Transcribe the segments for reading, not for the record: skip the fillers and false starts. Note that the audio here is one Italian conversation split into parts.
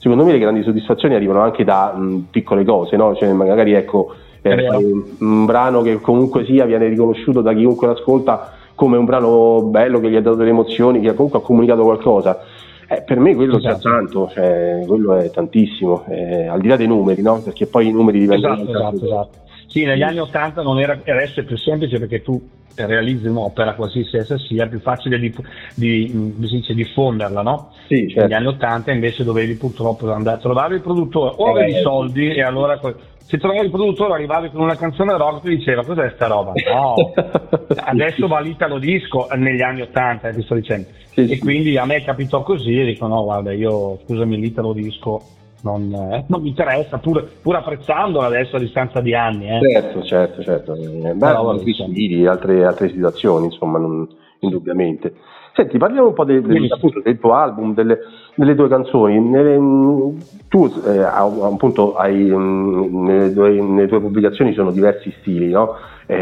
secondo me le grandi soddisfazioni arrivano anche da piccole cose, no? Cioè magari ecco un brano che comunque sia viene riconosciuto da chiunque l'ascolta come un brano bello che gli ha dato delle emozioni, che comunque ha comunicato qualcosa. Per me quello c'è tanto, quello è tantissimo, al di là dei numeri, no? Perché poi i numeri divengono esatto. Sì, negli anni 80 non era essere più semplice, perché tu realizzi un'opera qualsiasi essa sia, è più facile di diffonderla, no? Sì, certo. Negli anni 80 invece dovevi purtroppo andare a trovare il produttore, o avevi soldi, e allora se trovavi il produttore arrivavi con una canzone rock e ti diceva cos'è sta roba? No, adesso va l'italo disco negli anni 80, ti sto dicendo. E quindi a me capitò così e dico no, guarda, io scusami, l'italo disco non mi interessa, pur apprezzandola adesso a distanza di anni. Certo. Altre situazioni, insomma, indubbiamente. Senti, parliamo un po' appunto del tuo album, delle tue canzoni. Tu appunto hai nelle tue pubblicazioni sono diversi stili, no?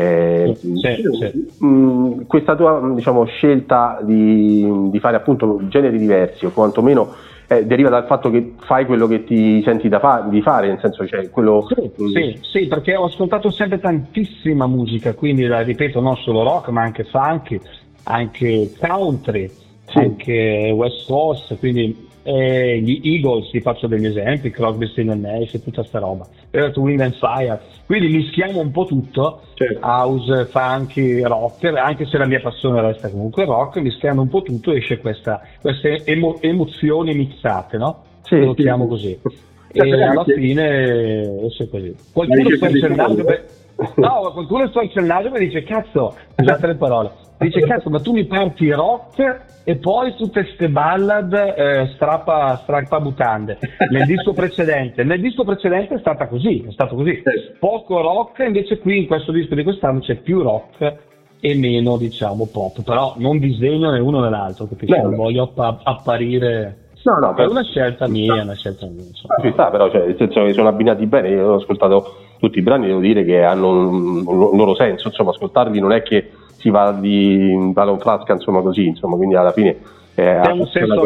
Questa tua, diciamo, scelta di fare appunto generi diversi, o quantomeno deriva dal fatto che fai quello che ti senti di fare, nel senso, cioè quello. Sì, perché ho ascoltato sempre tantissima musica, quindi ripeto, non solo rock ma anche funky, anche country, anche West Coast, quindi gli Eagles, ti faccio degli esempi, Crosby, Stills & Nash e tutta sta roba, Earth, Wind and Fire, quindi mischiamo un po' tutto, house, funky, rock, anche se la mia passione resta comunque rock, mischiando un po' tutto esce queste emozioni mixate, no? Lo chiamo così. E alla fine esce così. Qualcuno sta accennando e dice cazzo, scusate le parole, dice cazzo, ma tu mi parti rock e poi tutte ste ballad strappa mutande. Nel disco precedente è stato così, poco rock, invece qui in questo disco di quest'anno c'è più rock e meno, diciamo, pop, però non disegno né uno né l'altro, capisci? Non voglio apparire. No, è una scelta mia. Ci sta, però, cioè, nel senso che sono abbinati bene. Io ho ascoltato tutti i brani, devo dire che hanno un loro senso, insomma, ascoltarli non è che si va di ballon frasca, insomma, così, insomma, quindi alla fine c'è un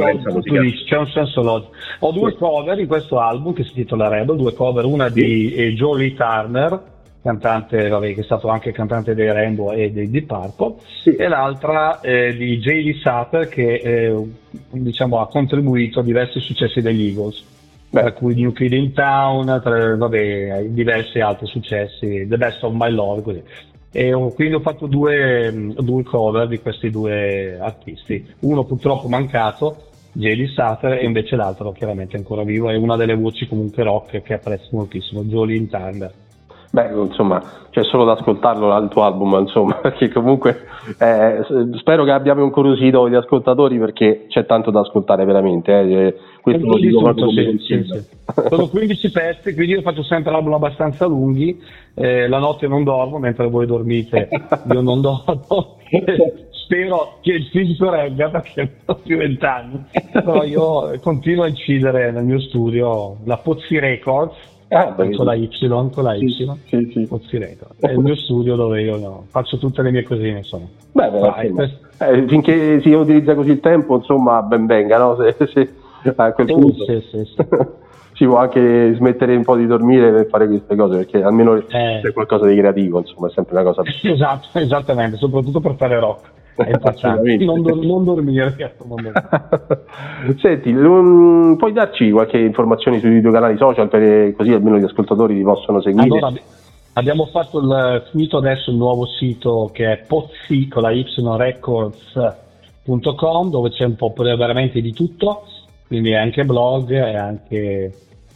senso logico. Ho due cover in questo album che si titola Rebel, due cover, una di Joe Lee Turner, cantante, che è stato anche cantante dei Rainbow e dei Deep Purple, e l'altra di J. Lee Sutter, che diciamo ha contribuito a diversi successi degli Eagles, tra cui New Kid in Town, diversi altri successi, The Best of My Love, così. E quindi ho fatto due cover di questi due artisti, uno purtroppo mancato, J. Lee Sutter, e invece l'altro chiaramente ancora vivo, è una delle voci comunque rock che apprezzo moltissimo, Joe Lee Turner. Beh, insomma, c'è solo da ascoltarlo il tuo album, insomma, perché comunque spero che abbiamo incuriosito gli ascoltatori, perché c'è tanto da ascoltare veramente. Questo lo dico Sono 15 pezzi, quindi io faccio sempre album abbastanza lunghi, la notte non dormo, mentre voi dormite io non dormo. Spero che il fisico regga, perché non ho più 20 anni, però io continuo a incidere nel mio studio, la Pozzi Records, con la Y, sì. Pozzi Records, è il mio studio dove io faccio tutte le mie cosine, insomma. Finché si utilizza così il tempo, insomma, ben venga, no? Se a quel punto si può anche smettere un po' di dormire per fare queste cose, perché almeno c'è qualcosa di creativo, insomma, è sempre una cosa. Esatto, esattamente, soprattutto per fare rock. È importante non dormire. Senti, puoi darci qualche informazione sui tuoi canali social, così almeno gli ascoltatori ti possono seguire? Allora, abbiamo finito adesso il nuovo sito, che è Pozzi con la Y records.com, dove c'è un po' veramente di tutto, quindi è anche blog, è anche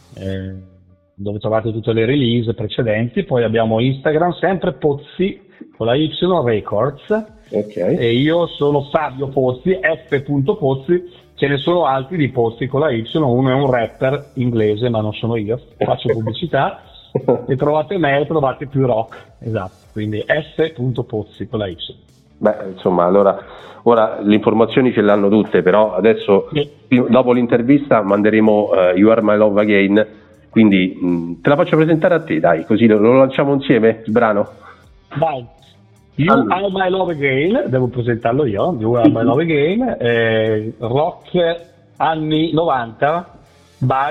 dove trovate tutte le release precedenti. Poi abbiamo Instagram, sempre Pozzi con la Y Records. E io sono Fabio Pozzi, f.pozzi, ce ne sono altri di Pozzi con la Y, uno è un rapper inglese ma non sono io, faccio pubblicità, e trovate me e trovate più rock, esatto, quindi f.pozzi con la Y. Beh, insomma, allora ora le informazioni ce le hanno tutte, però adesso dopo l'intervista manderemo You Are My Love Again, quindi te la faccio presentare a te, dai, così lo lanciamo insieme il brano. Vai. You Are My Love Again, devo presentarlo io, You Are My Love Again, rock anni 90, by